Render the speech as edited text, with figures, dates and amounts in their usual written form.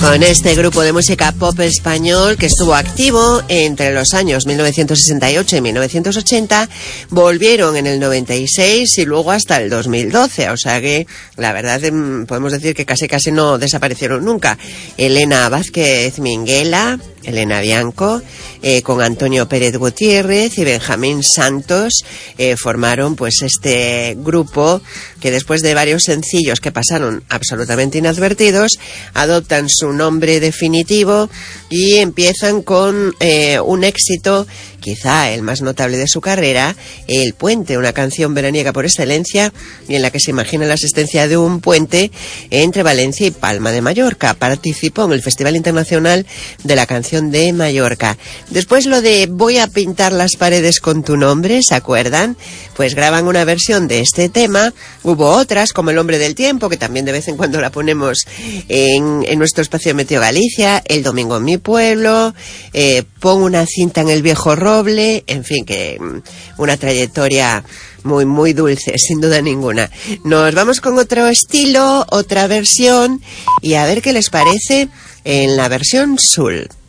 Con este grupo de música pop español que estuvo activo entre los años 1968 y 1980, volvieron en el 96 y luego hasta el 2012, o sea que la verdad podemos decir que casi no desaparecieron nunca. Elena Vázquez Minguela, Elena Bianco, con Antonio Pérez Gutiérrez y Benjamín Santos, formaron pues este grupo que después de varios sencillos que pasaron absolutamente inadvertidos, adoptan su nombre definitivo y empiezan con un éxito, quizá el más notable de su carrera, El Puente, una canción veraniega por excelencia y en la que se imagina la existencia de un puente entre Valencia y Palma de Mallorca. Participó en el Festival Internacional de la Canción de Mallorca. Después lo de Voy a pintar las paredes con tu nombre, ¿se acuerdan? Pues graban una versión de este tema. Hubo otras, como El Hombre del Tiempo, que también de vez en cuando la ponemos en nuestro espacio Meteo Galicia, El Domingo en mi pueblo, Pon una cinta en el viejo roble, en fin, que una trayectoria muy, muy dulce, sin duda ninguna. Nos vamos con otro estilo, otra versión, y a ver qué les parece en la versión Sul.